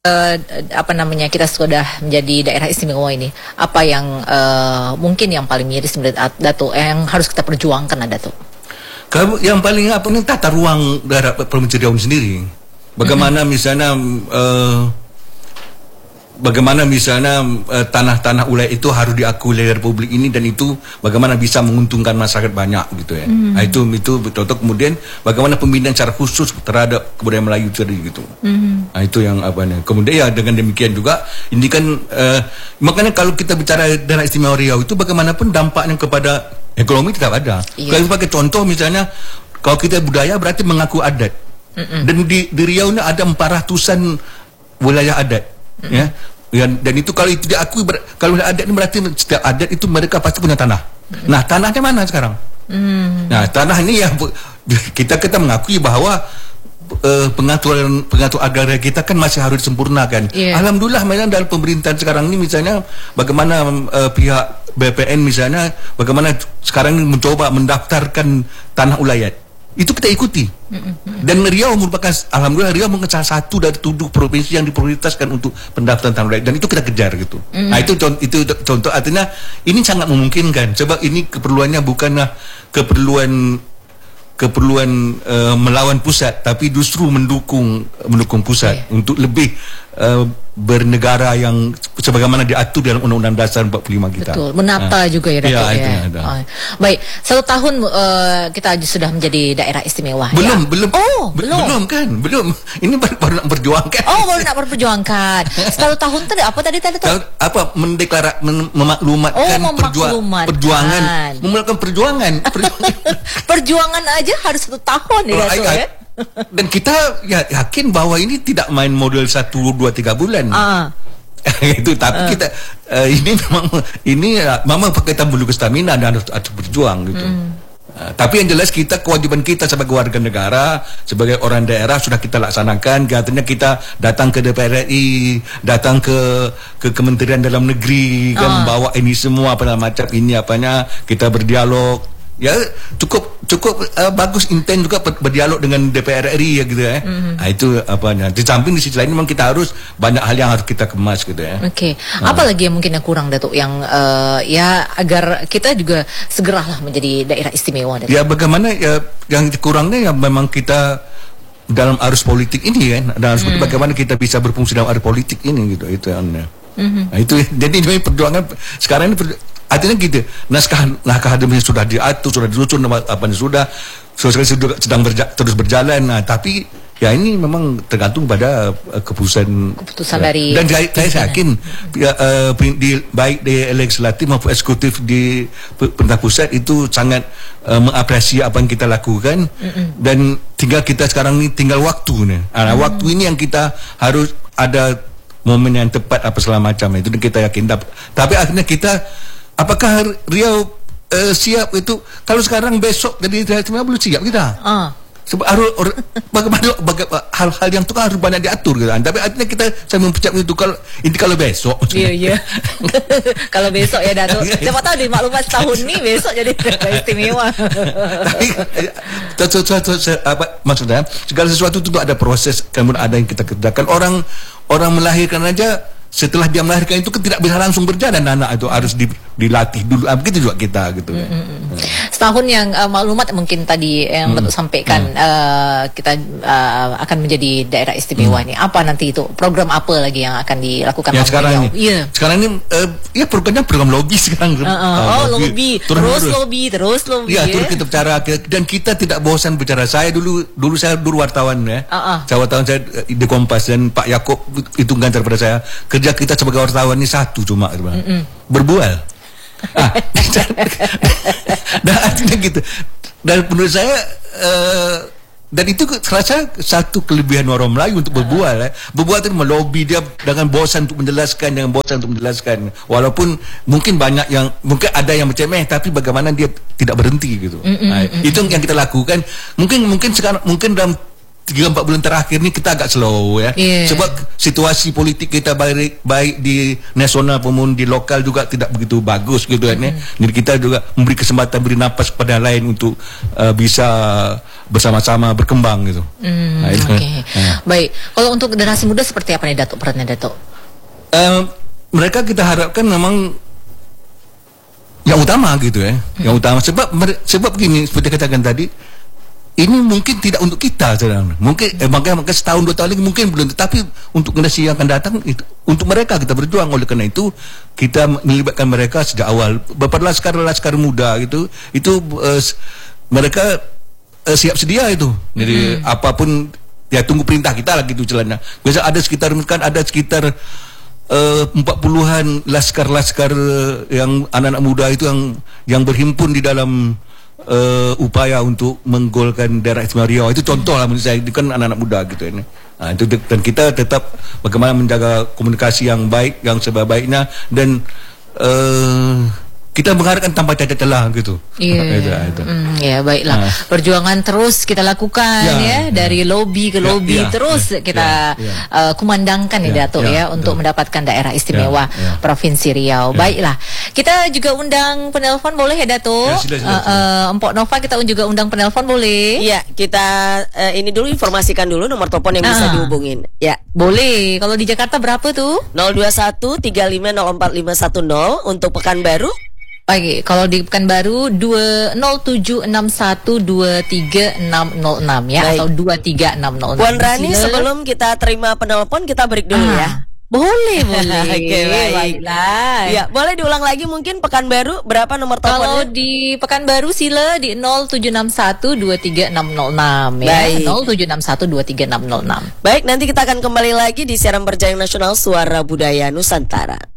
apa namanya, kita sudah menjadi daerah istimewa ini, apa yang mungkin yang paling miris menurut Dato' yang harus kita perjuangkan, Dato'? Kalau yang paling apa nih, tata ruang daerah Provinsi Riau sendiri. Bagaimana misalnya tanah-tanah wilayah itu harus diakui oleh Republik ini, dan itu bagaimana bisa menguntungkan masyarakat banyak gitu ya. Nah, itu contoh. Kemudian bagaimana pembinaan secara khusus terhadap kebudayaan Melayu tadi gitu. Nah, itu yang apa nih. Kemudian ya dengan demikian juga ini kan makanya kalau kita bicara daerah istimewa Riau itu bagaimanapun dampaknya kepada ekonomi tetap ada. Kalau sebagai contoh misalnya, kalau kita budaya berarti mengaku adat. Dan di Riau ini ada 400-an wilayah adat. Dan itu kalau itu diakui, kalau adat ini berarti setiap adat itu mereka pasti punya tanah. Nah, tanahnya mana sekarang? Nah, tanah ini ya kita mengakui bahwa pengaturan agraria kita kan masih harus disempurnakan. Alhamdulillah memang dalam pemerintahan sekarang ini misalnya bagaimana pihak BPN misalnya bagaimana sekarang ini mencoba mendaftarkan tanah ulayat. Itu kita ikuti. Dan Riau merupakan, alhamdulillah Riau salah satu dari 7 provinsi yang diprioritaskan untuk pendaftaran tanah ulayat, dan itu kita kejar gitu. Nah, itu contoh, artinya ini sangat memungkinkan. Sebab ini keperluannya bukanlah keperluan melawan pusat, tapi justru mendukung pusat untuk lebih bernegara yang sebagaimana diatur dalam Undang-Undang Dasar 45 kita. Betul, menata juga ya, Dato' ya. Baik, 1 tahun kita sudah menjadi daerah istimewa. Belum. Belum Kan. Ini baru nak memperjuangkan. Baru nak memperjuangkan. 1 tahun tadi apa tadi? Apa memaklumatkan perjuangan. Memulakan perjuangan. Perjuangan aja harus 1 tahun ya, Dato' ya. Dan kita yakin bahwa ini tidak main model 1, 2, 3 bulan. Itu tapi kita ini memang pakai bulu stamina dan harus berjuang gitu. Tapi yang jelas kewajiban kita sebagai warga negara, sebagai orang daerah sudah kita laksanakan. Artinya kita datang ke DPR RI, datang ke Kementerian Dalam Negeri, kan bawa ini semua macam ini kita berdialog. Ya cukup bagus, intens juga berdialog dengan DPR RI ya gitu ya. Nah, itu di samping di sisi lain memang kita harus banyak hal yang harus kita kemas gitu ya. Apa lagi yang mungkin yang kurang, Datuk, yang ya agar kita juga segeralah menjadi daerah istimewa, Datuk? Ya bagaimana ya yang kurangnya ya memang kita dalam arus politik ini kan, bagaimana kita bisa berfungsi dalam arus politik ini gitu, itu yang nah, itu jadi perjuangan sekarang ini artinya gitu, naskah akademik sudah diatur, sudah disusun, sudah terus berjalan. Nah, tapi ya ini memang tergantung pada keputusan dari. Dan saya yakin baik di legislatif maupun eksekutif di pemerintah pusat itu sangat mengapresiasi apa yang kita lakukan. Dan tinggal kita sekarang ini tinggal waktu nih. Waktu ini yang kita harus ada momen yang tepat segala macam itu, dan kita yakin. Tapi akhirnya kita, apakah Riau siap itu? Kalau sekarang besok jadi daerah istimewa belum siap kita. Sebab bagaimana hal-hal yang itu kan harus banyak diatur gitu. Tapi artinya saya mempersiapkan itu kalau besok. Iya. Kalau besok ya, Dato'. Siapa tahu di maklumat setahun ini besok jadi daerah istimewa. Tapi maksudnya segala sesuatu itu ada proses, kemudian ada yang kita kerjakan. Orang melahirkan aja, setelah dia melahirkan itu tidak bisa langsung berjalan, anak itu harus dilatih dulu. Begitu juga kita gitu. Setahun yang maklumat mungkin tadi yang Datuk sampaikan, kita akan menjadi daerah istimewa ini. Apa nanti itu program apa lagi yang akan dilakukan? Ya sekarang ini ya programnya program lobby sekarang. Lobby. Terus lobby. Ya, terus kita bicara, dan kita tidak bosan bicara. Saya dulu wartawan ya. Wartawan saya di Kompas, dan Pak Yaakob itu ganjar pada saya. Kerja kita sebagai wartawan ini satu cuma berbual. Dan artinya gitu. Dan menurut saya dan itu serasa satu kelebihan orang Melayu untuk berbual. Berbual itu melobi, dia dengan bosan untuk menjelaskan, walaupun mungkin ada yang bercemeh, tapi bagaimana dia tidak berhenti gitu. Itu yang kita lakukan. Mungkin sekarang dalam 3-4 bulan terakhir ni kita agak slow ya. Sebab situasi politik kita baik di nasional maupun di lokal juga tidak begitu bagus gitu kan. Jadi kita juga memberi kesempatan, beri nafas kepada yang lain untuk bisa bersama-sama berkembang gitu. Baik. Kalau untuk generasi muda seperti apa nih Datuk, perannya Datuk? Mereka kita harapkan memang yang utama gitu ya. Yang utama sebab gini, seperti katakan tadi, ini mungkin tidak untuk kita sekarang. Mungkin makanya setahun 2 tahun lagi mungkin belum, tetapi untuk generasi yang akan datang itu, untuk mereka kita berjuang. Oleh karena itu kita melibatkan mereka sejak awal. Beberapa laskar muda gitu, itu mereka siap sedia itu. Jadi apapun ya tunggu perintah kita lah gitu celana. Biasa ada sekitar 40-an laskar-laskar yang anak-anak muda itu yang berhimpun di dalam upaya untuk menggolkan daerah istimewa Riau. Itu contoh lah menurut saya, itu kan anak-anak muda gitu ini. Itu, dan kita tetap bagaimana menjaga komunikasi yang baik, yang sebaik-baiknya, dan kita mengharapkan tanpa cacat celah gitu. Ya baiklah. Perjuangan terus kita lakukan dari lobby ke lobby terus kita kumandangkan Datuk untuk mendapatkan daerah istimewa Provinsi Riau. Baiklah. Kita juga undang penelpon boleh ya Datuk? Empok Nova kita juga undang penelpon boleh? Ya, kita ini dulu informasikan dulu nomor telepon yang bisa dihubungin. Ya, boleh. Kalau di Jakarta berapa tuh? 021 3504 510 untuk Pekanbaru. Oke, kalau di Pekanbaru 0761236606 ya. Baik. Atau 23606. Puan Rani, sebelum kita terima penelpon kita break dulu ya. Boleh. Oke, baiklah. Ya, boleh diulang lagi mungkin Pekanbaru berapa nomor teleponnya? Kalau di Pekanbaru sila di 0761236606 ya. 0761236606. Baik, nanti kita akan kembali lagi di siaran Berjaya Nasional Suara Budaya Nusantara.